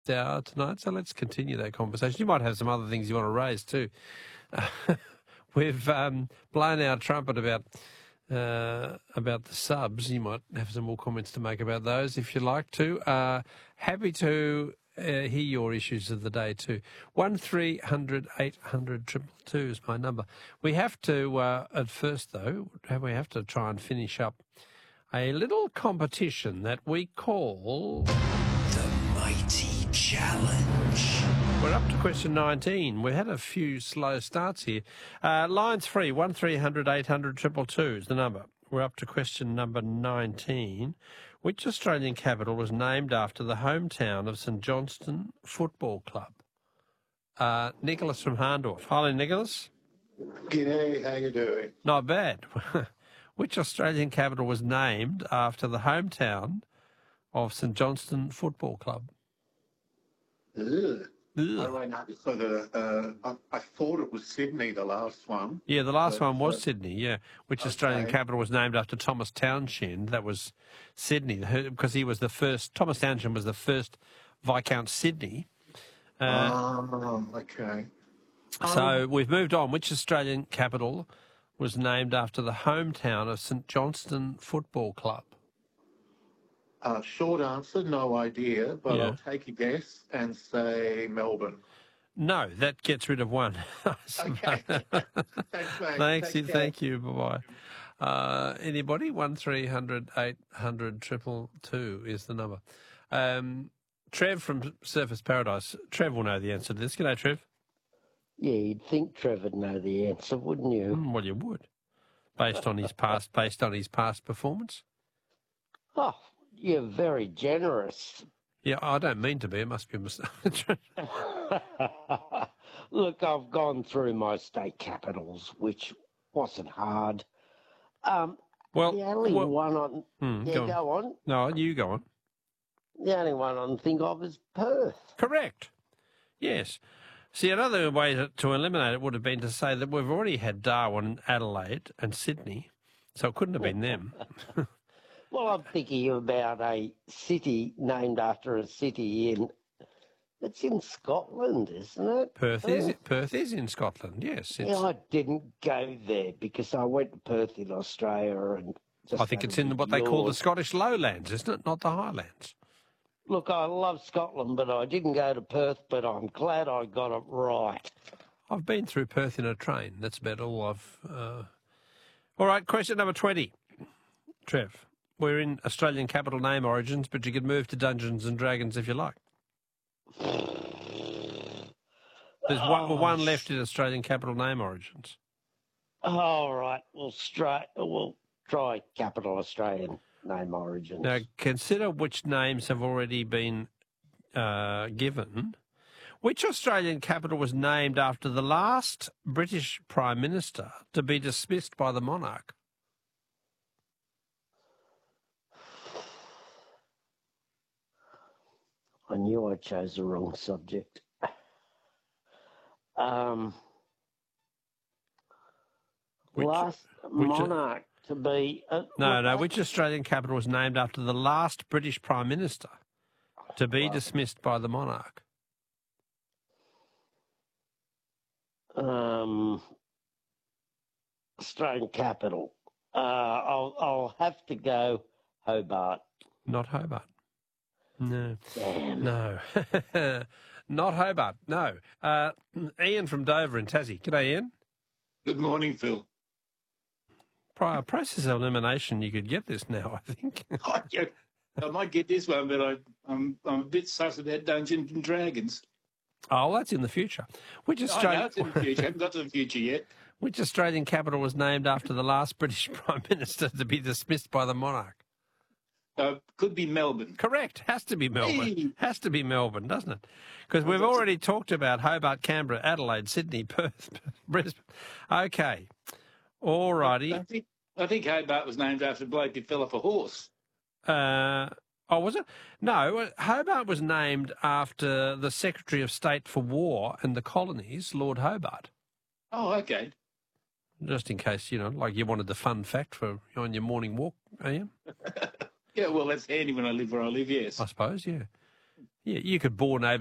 hour tonight, so let's continue that conversation. You might have some other things you want to raise too. We've blown our trumpet about the subs. You might have some more comments to make about those if you'd like to. Happy to hear your issues of the day too. 1300 800 222 is my number. We have to, at first though, we have to try and finish up a little competition that we call The Mighty Challenge. We're up to question 19. We had a few slow starts here. Lines free, 1300 800 222 is the number. We're up to question number 19. Which Australian capital was named after the hometown of St Johnstone Football Club? Nicholas from Harndorf. Hello, Nicholas. G'day, how you doing? Not bad. Which Australian capital was named after the hometown of St Johnstone Football Club? Ugh. Ugh. I thought it was Sydney, the last one. Yeah, the last one was Sydney, yeah. Which Australian capital was named after Thomas Townshend? That was Sydney, because he was the first, Thomas Townshend was the first Viscount Sydney. Okay. So we've moved on. Which Australian capital was named after the hometown of St Johnstone Football Club? Short answer, no idea, but Yeah. I'll take a guess and say Melbourne. No, that gets rid of one. Okay. Thanks, mate. Thank you. Bye-bye. Anybody? 1300 800 222 is the number. Trev from Surfers Paradise. Trev will know the answer to this. G'day, Trev. Yeah, you'd think Trev would know the answer, wouldn't you? Well, you would, based on his past performance. Oh, you're very generous. Yeah, I don't mean to be. It must be a mistake. Look, I've gone through my state capitals, which wasn't hard. The only one on... go on. No, you go on. The only one I can think of is Perth. Correct. Yes. See, another way to eliminate it would have been to say that we've already had Darwin, Adelaide and Sydney, so it couldn't have been them. Well, I'm thinking about a city named after a city it's in Scotland, isn't it? Perth is in Scotland, yes. Yeah, I didn't go there because I went to Perth in Australia and I think it's in what they call the Scottish Lowlands, isn't it? Not the Highlands. Look, I love Scotland, but I didn't go to Perth, but I'm glad I got it right. I've been through Perth in a train. That's about all I've... All right, question number 20. Trev, we're in Australian capital name origins, but you could move to Dungeons and Dragons if you like. There's one left in Australian capital name origins. All right, we'll try capital Australian name origins. Now, consider which names have already been given. Which Australian capital was named after the last British Prime Minister to be dismissed by the monarch? I knew I chose the wrong subject. Last monarch to be... which Australian capital was named after the last British Prime Minister to be dismissed by the monarch? Australian capital. I'll have to go Hobart. Not Hobart. No. Damn. No. Not Hobart, no. Ian from Dover in Tassie. G'day, Ian. Good morning, Phil. Prior process of elimination, you could get this now, I think. I might get this one, but I'm a bit sus about Dungeons and Dragons. Oh, that's in the future. I know it's in the future. I haven't got to the future yet. Which Australian capital was named after the last British Prime Minister to be dismissed by the monarch? Could be Melbourne. Correct. Has to be Melbourne. Hey. Has to be Melbourne, doesn't it? Because we've already talked about Hobart, Canberra, Adelaide, Sydney, Perth, Brisbane. Okay. All righty. I think Hobart was named after a bloke who fell off a horse. Was it? No, Hobart was named after the Secretary of State for War and the Colonies, Lord Hobart. Oh, okay. Just in case, like you wanted the fun fact on your morning walk, Ian? Yeah, well, that's handy when I live where I live, yes. I suppose, yeah. Yeah, you could bore neighbours